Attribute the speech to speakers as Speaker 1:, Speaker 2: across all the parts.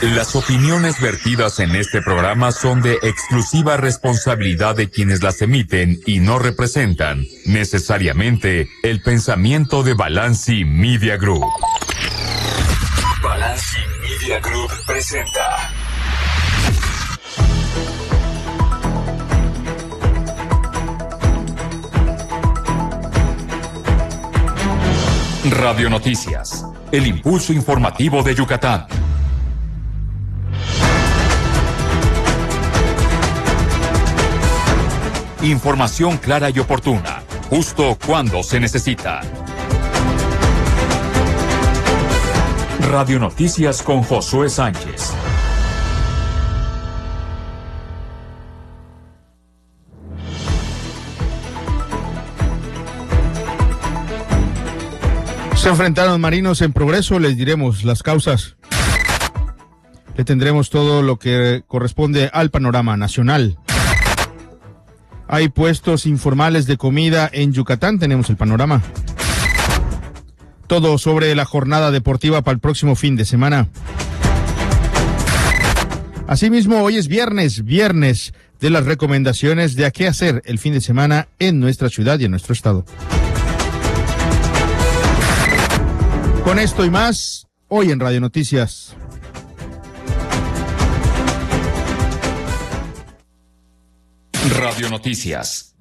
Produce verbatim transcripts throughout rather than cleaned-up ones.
Speaker 1: Las opiniones vertidas en este programa son de exclusiva responsabilidad de quienes las emiten y no representan necesariamente el pensamiento de Balanci Media Group. Balanci Media Group presenta Radio Noticias, el impulso informativo de Yucatán. Información clara y oportuna, justo cuando se necesita. Radio Noticias con Josué Sánchez.
Speaker 2: Se enfrentaron marinos en Progreso, les diremos las causas. Le tendremos todo lo que corresponde al panorama nacional. Hay puestos informales de comida en Yucatán, tenemos el panorama. Todo sobre la jornada deportiva para el próximo fin de semana. Asimismo, hoy es viernes, viernes de las recomendaciones de a qué hacer el fin de semana en nuestra ciudad y en nuestro estado. Con esto y más, hoy en Radio Noticias.
Speaker 1: Radio Noticias.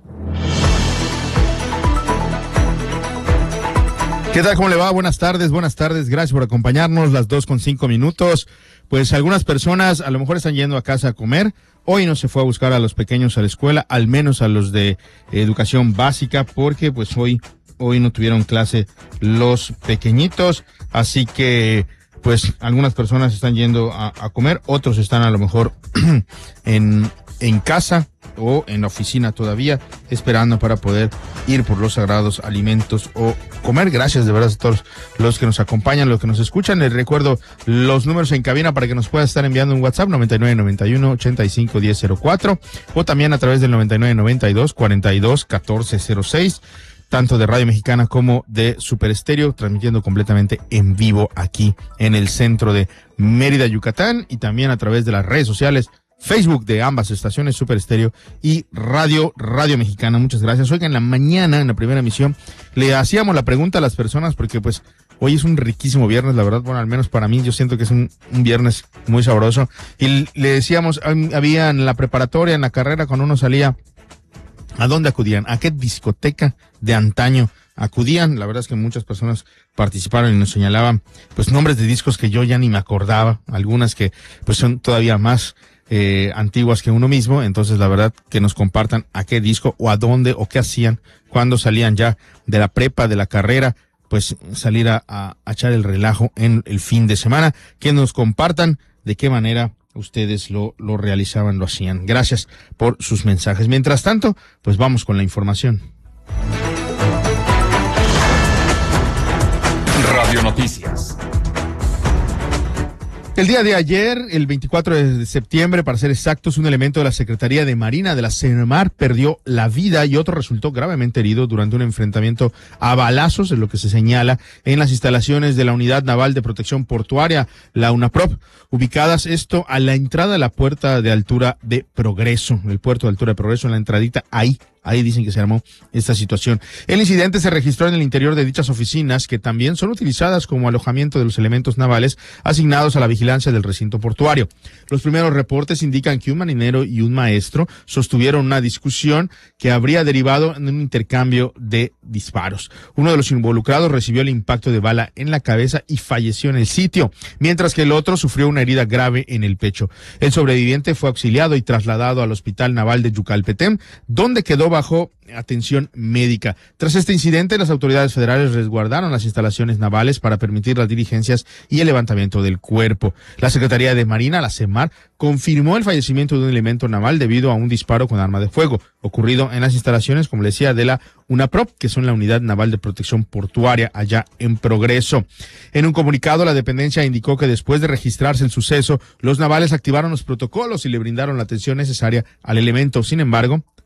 Speaker 2: ¿Qué tal? ¿Cómo le va? Buenas tardes, buenas tardes. Gracias por acompañarnos, las dos con cinco minutos. Pues algunas personas a lo mejor están yendo a casa a comer. Hoy no se fue a buscar a los pequeños a la escuela, al menos a los de educación básica, porque pues hoy, hoy no tuvieron clase los pequeñitos. Así que pues algunas personas están yendo a, a comer, otros están a lo mejor en, en casa o en la oficina todavía, esperando para poder ir por los sagrados alimentos o comer. Gracias de verdad a todos los que nos acompañan, los que nos escuchan. Les recuerdo los números en cabina para que nos pueda estar enviando un WhatsApp, noventa y nueve noventa y uno ochenta y cinco diez cero cuatro, o también a través del noventa y nueve noventa y dos cuarenta y dos catorce cero seis, tanto de Radio Mexicana como de Super Estéreo, transmitiendo completamente en vivo aquí en el centro de Mérida, Yucatán, y también a través de las redes sociales, Facebook de ambas estaciones, Super Estéreo y Radio, Radio Mexicana. Muchas gracias. Oiga, en la mañana, en la primera emisión, le hacíamos la pregunta a las personas, porque pues hoy es un riquísimo viernes, la verdad, bueno, al menos para mí, yo siento que es un, un viernes muy sabroso. Y le decíamos, había en la preparatoria, en la carrera, cuando uno salía, ¿a dónde acudían? ¿A qué discoteca de antaño acudían? La verdad es que muchas personas participaron y nos señalaban pues nombres de discos que yo ya ni me acordaba, algunas que pues son todavía más eh, antiguas que uno mismo. Entonces la verdad que nos compartan a qué disco o a dónde o qué hacían cuando salían ya de la prepa, de la carrera, pues salir a, a, a echar el relajo en el fin de semana. Que nos compartan de qué manera ustedes lo, lo realizaban, lo hacían. Gracias por sus mensajes. Mientras tanto, pues vamos con la información.
Speaker 1: Radio Noticias.
Speaker 2: El día de ayer, el veinticuatro de septiembre, para ser exactos, un elemento de la Secretaría de Marina de la Semarnat perdió la vida y otro resultó gravemente herido durante un enfrentamiento a balazos, en lo que se señala, en las instalaciones de la Unidad Naval de Protección Portuaria, la UNAPROP, ubicadas esto a la entrada de la puerta de altura de Progreso, el puerto de altura de Progreso, en la entradita ahí. Ahí dicen que se armó esta situación. El incidente se registró en el interior de dichas oficinas, que también son utilizadas como alojamiento de los elementos navales asignados a la vigilancia del recinto portuario. Los primeros reportes indican que un marinero y un maestro sostuvieron una discusión que habría derivado en un intercambio de disparos. Uno de los involucrados recibió el impacto de bala en la cabeza y falleció en el sitio, mientras que el otro sufrió una herida grave en el pecho. El sobreviviente fue auxiliado y trasladado al Hospital Naval de Yucalpetén, donde quedó bajo atención médica. Tras este incidente, las autoridades federales resguardaron las instalaciones navales para permitir las diligencias y el levantamiento del cuerpo. La Secretaría de Marina, la Semarnat, confirmó el fallecimiento de un elemento naval debido a un disparo con arma de fuego, ocurrido en las instalaciones, como le decía, de la UNAPROP, que son la Unidad Naval de Protección Portuaria, allá en Progreso. En un comunicado, la dependencia indicó que después de registrarse el suceso, los navales activaron los protocolos y le brindaron la atención necesaria al elemento. Sin embargo,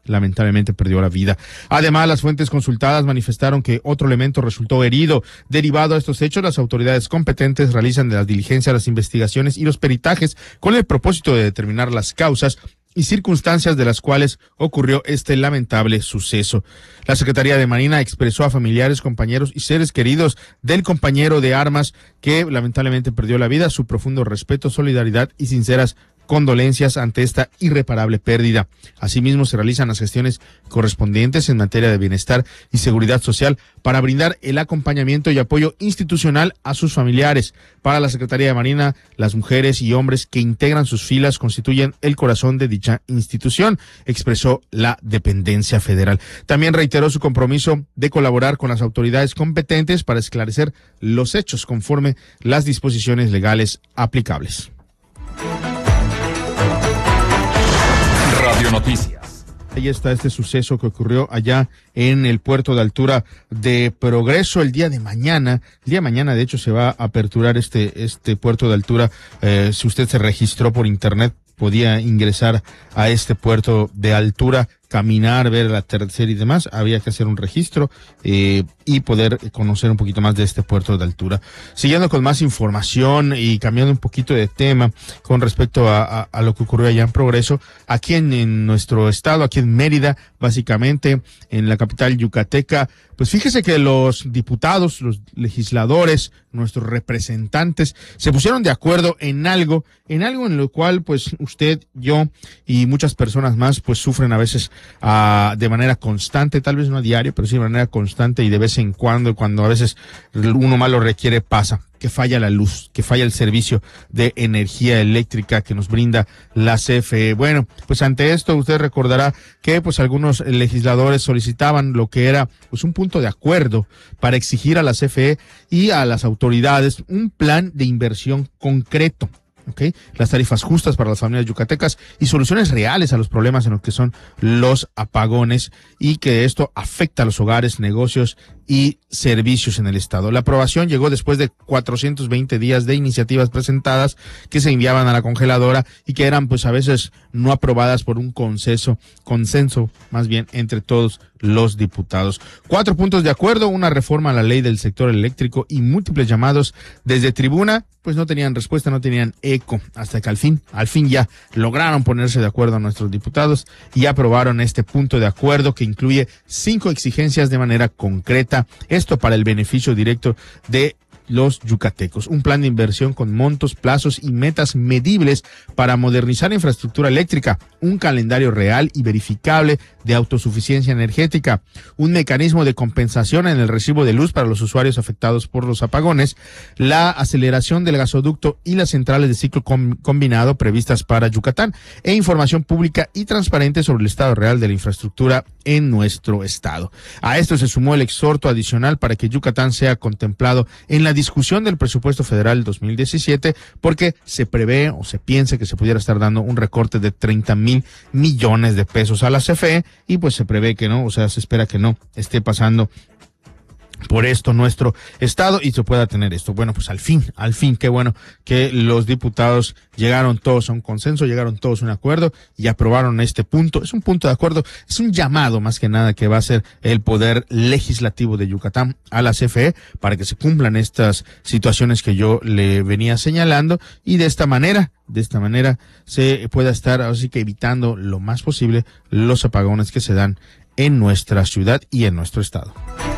Speaker 2: lamentablemente perdió la vida. Además, las fuentes consultadas manifestaron que otro elemento resultó herido. Derivado a estos hechos, las autoridades competentes realizan las diligencias, las investigaciones y los peritajes con el propósito de determinar las causas y circunstancias de las cuales ocurrió este lamentable suceso. La Secretaría de Marina expresó a familiares, compañeros y seres queridos del compañero de armas que lamentablemente perdió la vida su profundo respeto, solidaridad y sinceras condolencias ante esta irreparable pérdida. Asimismo, se realizan las gestiones correspondientes en materia de bienestar y seguridad social para brindar el acompañamiento y apoyo institucional a sus familiares. Para la Secretaría de Marina, las mujeres y hombres que integran sus filas constituyen el corazón de dicha institución, expresó la dependencia federal. También reiteró su compromiso de colaborar con las autoridades competentes para esclarecer los hechos conforme las disposiciones legales aplicables.
Speaker 1: Radio Noticias.
Speaker 2: Ahí está este suceso que ocurrió allá en el puerto de altura de Progreso el día de mañana. El día de mañana, de hecho, se va a aperturar este, este puerto de altura. Eh, si usted se registró por internet, podía ingresar a este puerto de altura, caminar, ver el atardecer y demás. Había que hacer un registro eh, y poder conocer un poquito más de este puerto de altura. Siguiendo con más información y cambiando un poquito de tema con respecto a, a, a lo que ocurrió allá en Progreso, aquí en, en nuestro estado, aquí en Mérida, básicamente en la capital yucateca, pues fíjese que los diputados, los legisladores, nuestros representantes se pusieron de acuerdo en algo, en algo en lo cual pues usted, yo y muchas personas más pues sufren a veces uh, de manera constante, tal vez no a diario, pero sí de manera constante y de vez en cuando, cuando a veces uno más lo requiere, pasa. Que falla la luz, que falla el servicio de energía eléctrica que nos brinda la C F E. Bueno, pues ante esto usted recordará que pues algunos legisladores solicitaban lo que era pues un punto de acuerdo para exigir a la C F E y a las autoridades un plan de inversión concreto. Okay, las tarifas justas para las familias yucatecas y soluciones reales a los problemas en los que son los apagones y que esto afecta a los hogares, negocios y servicios en el estado. La aprobación llegó después de cuatrocientos veinte días de iniciativas presentadas que se enviaban a la congeladora y que eran pues a veces no aprobadas por un consenso, consenso más bien entre todos los diputados. Cuatro puntos de acuerdo, una reforma a la ley del sector eléctrico y múltiples llamados desde tribuna, pues no tenían respuesta, no tenían eco, hasta que al fin, al fin ya lograron ponerse de acuerdo a nuestros diputados y aprobaron este punto de acuerdo que incluye cinco exigencias de manera concreta, esto para el beneficio directo de los yucatecos. Un plan de inversión con montos, plazos y metas medibles para modernizar la infraestructura eléctrica, un calendario real y verificable de autosuficiencia energética, un mecanismo de compensación en el recibo de luz para los usuarios afectados por los apagones, la aceleración del gasoducto y las centrales de ciclo com- combinado previstas para Yucatán, e información pública y transparente sobre el estado real de la infraestructura en nuestro estado. A esto se sumó el exhorto adicional para que Yucatán sea contemplado en la discusión del presupuesto federal dos mil diecisiete, porque se prevé o se piensa que se pudiera estar dando un recorte de treinta mil millones de pesos a la C F E y pues se prevé que no, o sea, se espera que no esté pasando por esto nuestro estado y se pueda tener esto. Bueno, pues al fin, al fin, qué bueno que los diputados llegaron todos a un consenso, llegaron todos a un acuerdo y aprobaron este punto. Es un punto de acuerdo, es un llamado más que nada que va a hacer el Poder Legislativo de Yucatán a la C F E para que se cumplan estas situaciones que yo le venía señalando y de esta manera, de esta manera se pueda estar así que evitando lo más posible los apagones que se dan en nuestra ciudad y en nuestro estado.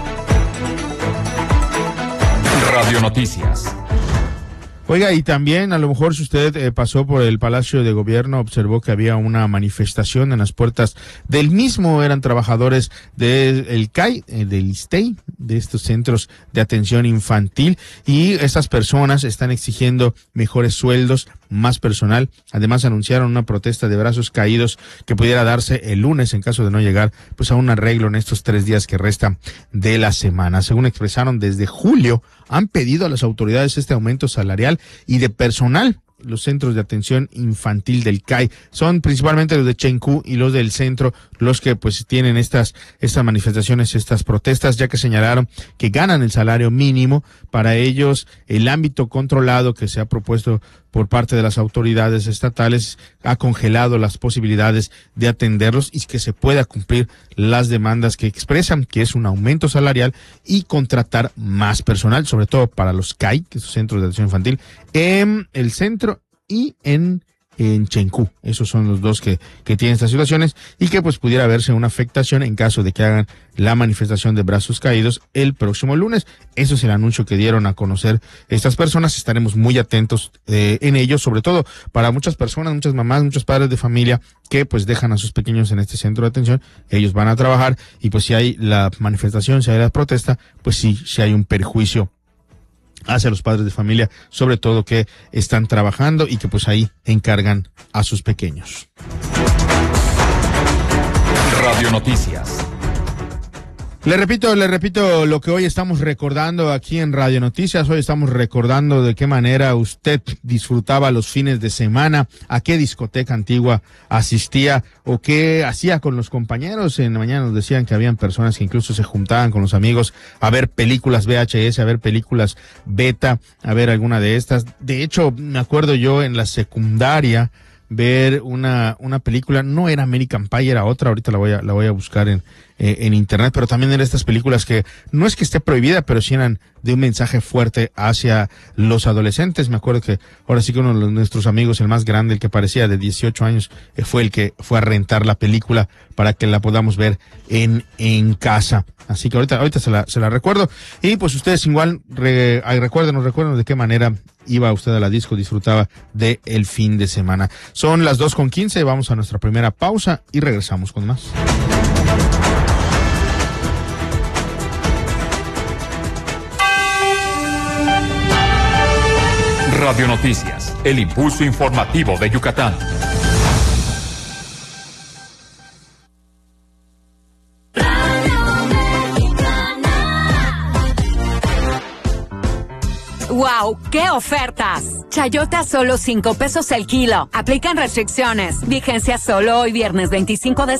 Speaker 1: Radio Noticias.
Speaker 2: Oiga, y también a lo mejor si usted eh, pasó por el Palacio de Gobierno, observó que había una manifestación en las puertas del mismo, eran trabajadores del C A I, eh, del ISSSTEI, de estos centros de atención infantil, y estas personas están exigiendo mejores sueldos, más personal. Además anunciaron una protesta de brazos caídos que pudiera darse el lunes en caso de no llegar pues a un arreglo en estos tres días que restan de la semana. Según expresaron, desde julio han pedido a las autoridades este aumento salarial y de personal los centros de atención infantil del C A I. Son principalmente los de Chencú y los del centro los que pues tienen estas, estas manifestaciones, estas protestas, ya que señalaron que ganan el salario mínimo. Para ellos, el ámbito controlado que se ha propuesto por parte de las autoridades estatales ha congelado las posibilidades de atenderlos y que se pueda cumplir las demandas que expresan, que es un aumento salarial y contratar más personal, sobre todo para los C A I, que son centros de atención infantil, en el centro y en en Chencú. Esos son los dos que, que tienen estas situaciones y que pues pudiera verse una afectación en caso de que hagan la manifestación de brazos caídos el próximo lunes. Eso es el anuncio que dieron a conocer estas personas. Estaremos muy atentos eh, en ello, sobre todo para muchas personas, muchas mamás, muchos padres de familia que pues dejan a sus pequeños en este centro de atención. Ellos van a trabajar y pues si hay la manifestación, si hay la protesta, pues sí, si hay un perjuicio hacia los padres de familia, sobre todo que están trabajando y que pues ahí encargan a sus pequeños.
Speaker 1: Radio Noticias.
Speaker 2: Le repito, le repito lo que hoy estamos recordando aquí en Radio Noticias. Hoy estamos recordando de qué manera usted disfrutaba los fines de semana, a qué discoteca antigua asistía o qué hacía con los compañeros. En la mañana nos decían que habían personas que incluso se juntaban con los amigos a ver películas V H S, a ver películas beta, a ver alguna de estas. De hecho, me acuerdo yo en la secundaria ver una una película, no era American Pie, era otra, ahorita la voy a la voy a buscar en eh, en internet, pero también eran estas películas que no es que esté prohibida, pero sí eran de un mensaje fuerte hacia los adolescentes. Me acuerdo que ahora sí que uno de nuestros amigos, el más grande, el que parecía de dieciocho años, eh, fue el que fue a rentar la película para que la podamos ver en en casa. Así que ahorita ahorita se la se la recuerdo. Y pues ustedes igual re, recuérdenos, recuérdenos de qué manera iba usted a la disco, disfrutaba de el fin de semana. Son las dos con quince, vamos a nuestra primera pausa y regresamos con más.
Speaker 1: Radio Noticias, el impulso informativo de Yucatán.
Speaker 3: ¡Wow! ¡Qué ofertas! Chayota solo cinco pesos el kilo. Aplican restricciones. Vigencia solo hoy viernes veinticinco de